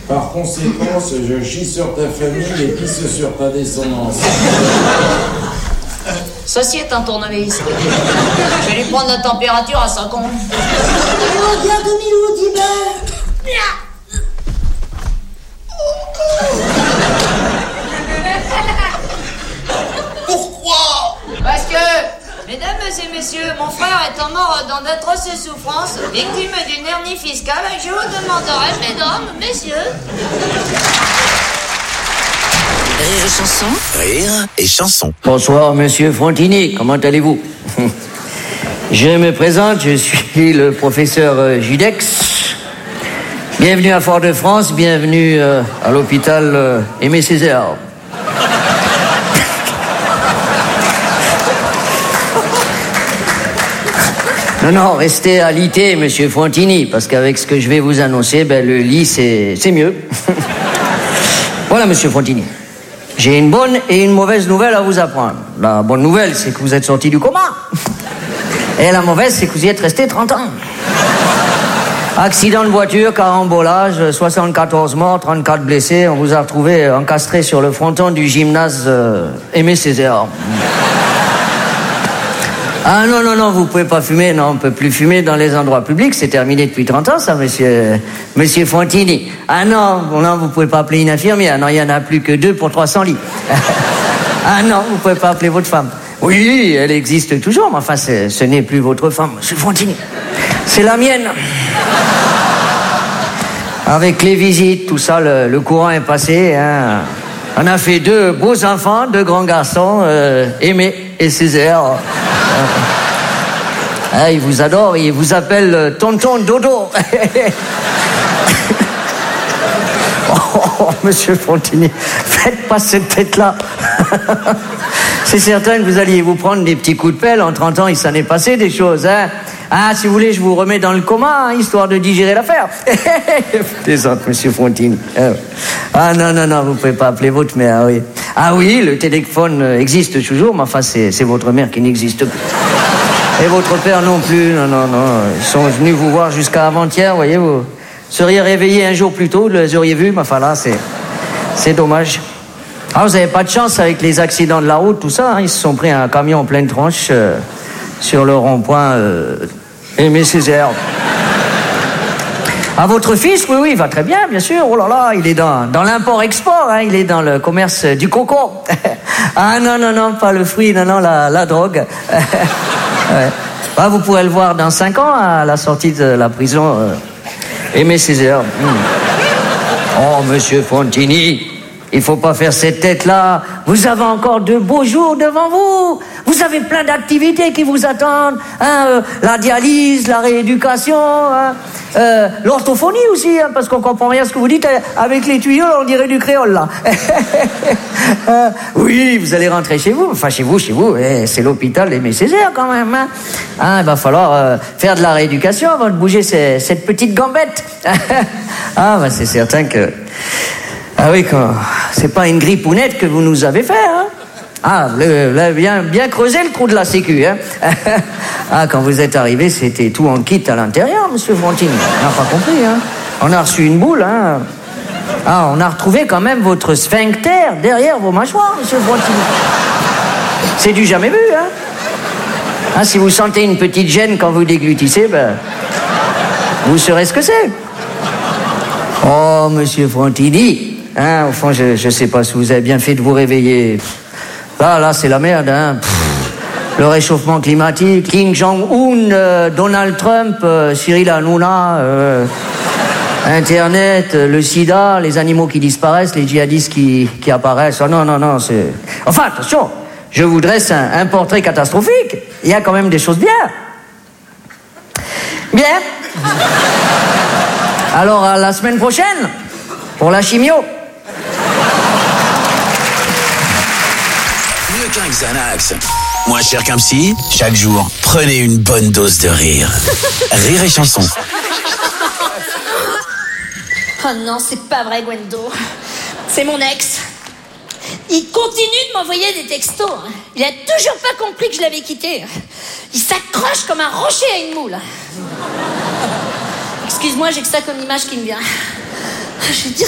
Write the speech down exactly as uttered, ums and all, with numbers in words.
Par conséquent, je chie sur ta famille et pisse sur ta descendance. Ceci est un tournevis. Je vais lui prendre la température à cinquante. Oh, bien deux mille ou dix balles. Pourquoi? Parce que, mesdames et messieurs, mon frère étant mort dans d'atroces souffrances, victime d'une hernie fiscale, je vous demanderai, mesdames, messieurs... Rire et chanson. Rire et chanson. Bonsoir, monsieur Frontini, comment allez-vous? Je me présente, je suis le professeur Judex. Bienvenue à Fort-de-France, bienvenue euh, à l'hôpital euh, Aimé Césaire. Non, non, restez à l'I T, monsieur Frontini, parce qu'avec ce que je vais vous annoncer, ben, le lit, c'est, c'est mieux. Voilà, monsieur Frontini. J'ai une bonne et une mauvaise nouvelle à vous apprendre. La bonne nouvelle, c'est que vous êtes sorti du coma. Et la mauvaise, c'est que vous y êtes resté trente ans. Accident de voiture, carambolage, soixante-quatorze morts, trente-quatre blessés. On vous a retrouvé encastré sur le fronton du gymnase euh, Aimé Césaire. Ah non, non, non, vous pouvez pas fumer. Non, on peut plus fumer dans les endroits publics. C'est terminé depuis trente ans, ça, monsieur, monsieur Frontini. Ah non, non, vous pouvez pas appeler une infirmière. Non, il y en a plus que deux pour trois cents lits. Ah non, vous pouvez pas appeler votre femme. Oui, elle existe toujours, mais enfin, c'est, ce n'est plus votre femme, monsieur Frontini. C'est la mienne. Avec les visites, tout ça, le, le courant est passé. Hein. On a fait deux beaux enfants, deux grands garçons, euh, Aimé et Césaire. Ah, il vous adore, il vous appelle euh, tonton Dodo. oh, oh, monsieur Frontini, faites pas cette tête-là. C'est certain que vous alliez vous prendre des petits coups de pelle. En trente ans, il s'en est passé des choses, hein. Ah, si vous voulez, je vous remets dans le coma, hein, histoire de digérer l'affaire. Plaisante, monsieur Frontini. Ah non, non, non, vous pouvez pas appeler votre mère, oui. Ah oui, le téléphone existe toujours, mais enfin, c'est, c'est votre mère qui n'existe plus. Et votre père non plus, non, non, non. Ils sont venus vous voir jusqu'à avant-hier, voyez, vous seriez réveillé un jour plus tôt, vous les auriez vus, mais enfin là, c'est, c'est dommage. Ah, vous avez pas de chance avec les accidents de la route, tout ça, hein, ils se sont pris un camion en pleine tranche euh, sur le rond-point euh, Aimé Césaire. Ah, votre fils, oui, oui, il va très bien, bien sûr. Oh là là, il est dans, dans l'import-export, hein, il est dans le commerce du coco. Ah non, non, non, pas le fruit, non, non, la, la drogue. Ouais. Ah, vous pourrez le voir dans cinq ans, à la sortie de la prison. Euh, Aimé Césaire. Mmh. Oh, monsieur Frontini, il faut pas faire cette tête-là. Vous avez encore de beaux jours devant vous. Vous avez plein d'activités qui vous attendent. Hein, euh, la dialyse, la rééducation, hein, euh, l'orthophonie aussi, hein, parce qu'on comprend rien à ce que vous dites. Avec les tuyaux, on dirait du créole, là. euh, oui, vous allez rentrer chez vous. Enfin, chez vous, chez vous. Eh, c'est l'hôpital Aimé Césaire, quand même. Hein. Hein, il va falloir euh, faire de la rééducation avant de bouger ces, cette petite gambette. Ah, bah, c'est certain que... Ah oui, quand... c'est pas une grippounette que vous nous avez fait, hein. Ah, vous avez bien, bien creusé le trou de la sécu, hein. Ah, quand vous êtes arrivé, c'était tout en kit à l'intérieur, monsieur Frontini. On n'a pas compris, hein. On a reçu une boule, hein. Ah, on a retrouvé quand même votre sphincter derrière vos mâchoires, monsieur Frontini. C'est du jamais vu, hein. Ah, si vous sentez une petite gêne quand vous déglutissez, ben... vous saurez ce que c'est. Oh, monsieur Frontini... Hein, au fond, je, je sais pas si vous avez bien fait de vous réveiller. Là, là, c'est la merde, hein. Pff, le réchauffement climatique, Kim Jong-un, euh, Donald Trump, euh, Cyril Hanouna, euh, Internet, euh, le sida, les animaux qui disparaissent, les djihadistes qui, qui apparaissent. Oh non, non, non, c'est... Enfin, attention, je vous dresse un, un portrait catastrophique. Il y a quand même des choses bien. Bien. Alors, à la semaine prochaine, pour la chimio. Mieux qu'un Xanax. Moins cher qu'un psy, chaque jour, prenez une bonne dose de rire. Rire et chanson. Oh non, c'est pas vrai, Gwendo. C'est mon ex. Il continue de m'envoyer des textos. Il a toujours pas compris que je l'avais quitté. Il s'accroche comme un rocher à une moule. Excuse-moi, j'ai que ça comme image qui me vient. Je vais dire